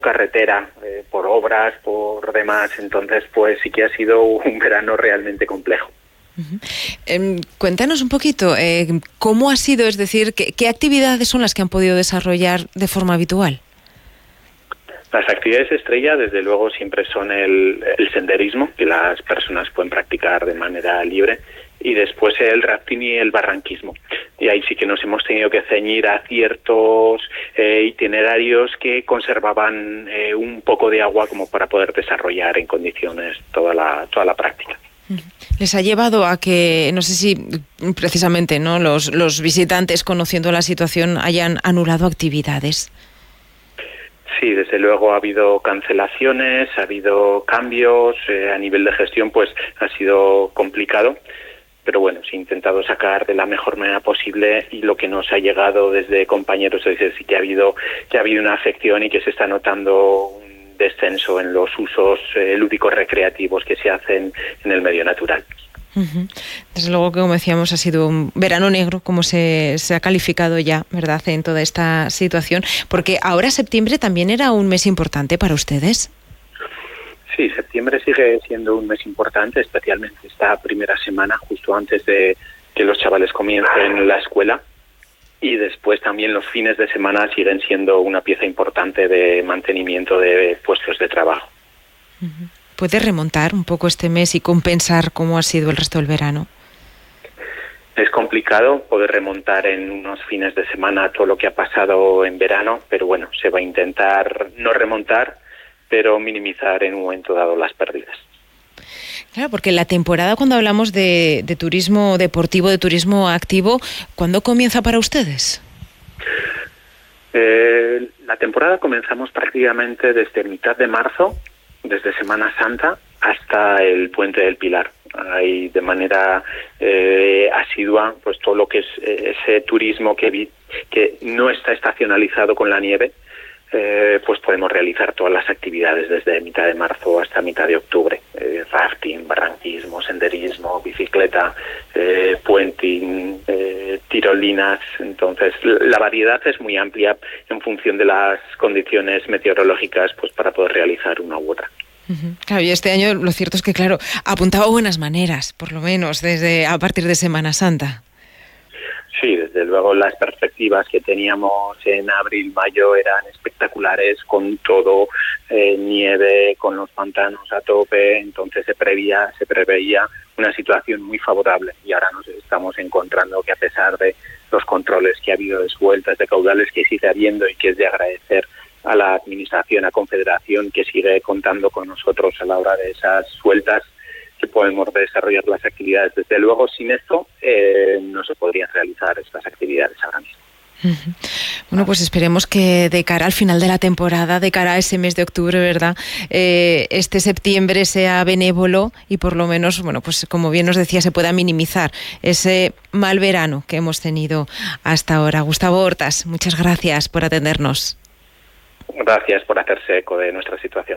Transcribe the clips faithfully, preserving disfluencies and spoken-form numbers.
carretera, eh, por obras, por demás. Entonces, pues sí que ha sido un verano realmente complejo. Uh-huh. Eh, cuéntanos un poquito, eh, ¿cómo ha sido? Es decir, ¿qué, qué actividades son las que han podido desarrollar de forma habitual? Las actividades estrella, desde luego, siempre son el, el senderismo, que las personas pueden practicar de manera libre, y después el rafting y el barranquismo. Y ahí sí que nos hemos tenido que ceñir a ciertos eh, itinerarios que conservaban eh, un poco de agua como para poder desarrollar en condiciones toda la, toda la práctica. Les ha llevado a que, no sé si precisamente no los, los visitantes, conociendo la situación, hayan anulado actividades. Sí, desde luego ha habido cancelaciones, ha habido cambios, eh, a nivel de gestión pues ha sido complicado, pero bueno, se ha intentado sacar de la mejor manera posible, y lo que nos ha llegado desde compañeros es decir, sí que ha habido, que ha habido una afección y que se está notando un descenso en los usos eh, lúdicos recreativos que se hacen en el medio natural. Uh-huh. Desde luego que, como decíamos, ha sido un verano negro, como se, se ha calificado ya, ¿verdad?, en toda esta situación, porque ahora septiembre también era un mes importante para ustedes. Sí, septiembre sigue siendo un mes importante, especialmente esta primera semana, justo antes de que los chavales comiencen la escuela, y después también los fines de semana siguen siendo una pieza importante de mantenimiento de puestos de trabajo. Uh-huh. ¿Puede remontar un poco este mes y compensar cómo ha sido el resto del verano? Es complicado poder remontar en unos fines de semana todo lo que ha pasado en verano, pero bueno, se va a intentar no remontar, pero minimizar en un momento dado las pérdidas. Claro, porque la temporada, cuando hablamos de, de turismo deportivo, de turismo activo, ¿cuándo comienza para ustedes? Eh, la temporada comenzamos prácticamente desde mitad de marzo, desde Semana Santa hasta el Puente del Pilar. Hay de manera eh, asidua pues todo lo que es eh, ese turismo que, vi, que no está estacionalizado con la nieve, eh, pues podemos realizar todas las actividades desde mitad de marzo hasta mitad de octubre. Eh, rafting, barranquismo, senderismo, bicicleta, eh, puenting, eh, tirolinas. Entonces la variedad es muy amplia en función de las condiciones meteorológicas, pues para poder realizar una u otra. Uh-huh. Claro, y este año lo cierto es que, claro, apuntaba buenas maneras, por lo menos desde a partir de Semana Santa. Sí, desde luego las perspectivas que teníamos en abril, mayo eran espectaculares, con todo eh, nieve, con los pantanos a tope. Entonces se preveía, se preveía una situación muy favorable, y ahora nos estamos encontrando que, a pesar de los controles que ha habido de sueltas de caudales que sigue habiendo, y que es de agradecer a la Administración, a Confederación, que sigue contando con nosotros a la hora de esas sueltas, que podemos desarrollar las actividades. Desde luego, sin esto eh, no se podrían realizar estas actividades ahora mismo. Uh-huh. Bueno, pues esperemos que de cara al final de la temporada, de cara a ese mes de octubre, ¿verdad?, eh, este septiembre sea benévolo, y por lo menos, bueno, pues como bien nos decía, se pueda minimizar ese mal verano que hemos tenido hasta ahora. Gustavo Hortas, muchas gracias por atendernos. Gracias por hacerse eco de nuestra situación.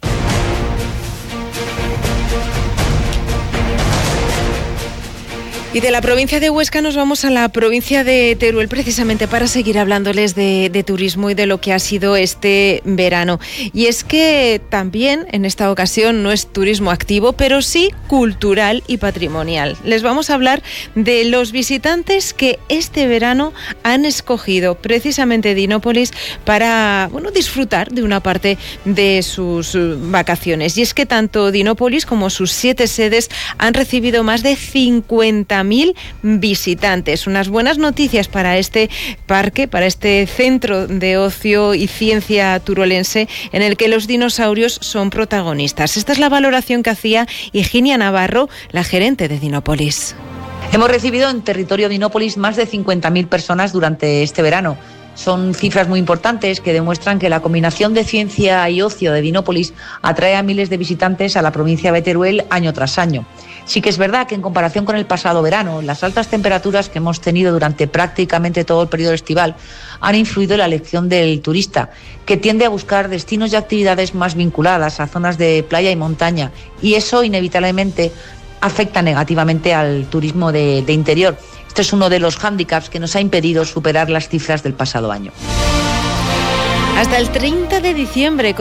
Y de la provincia de Huesca nos vamos a la provincia de Teruel, precisamente para seguir hablándoles de, de turismo y de lo que ha sido este verano. Y es que también en esta ocasión no es turismo activo, pero sí cultural y patrimonial. Les vamos a hablar de los visitantes que este verano han escogido precisamente Dinópolis para, bueno, disfrutar de una parte de sus vacaciones. Y es que tanto Dinópolis como sus siete sedes han recibido más de cincuenta mil visitantes. Unas buenas noticias para este parque, para este centro de ocio y ciencia turolense, en el que los dinosaurios son protagonistas. Esta es la valoración que hacía Higinia Navarro, la gerente de Dinópolis. Hemos recibido en territorio Dinópolis más de cincuenta mil personas durante este verano. Son cifras muy importantes que demuestran que la combinación de ciencia y ocio de Dinópolis atrae a miles de visitantes a la provincia de Teruel año tras año. Sí que es verdad que, en comparación con el pasado verano, las altas temperaturas que hemos tenido durante prácticamente todo el periodo estival han influido en la elección del turista, que tiende a buscar destinos y actividades más vinculadas a zonas de playa y montaña, y eso inevitablemente afecta negativamente al turismo de, de interior. Este es uno de los hándicaps que nos ha impedido superar las cifras del pasado año. Hasta el treinta de diciembre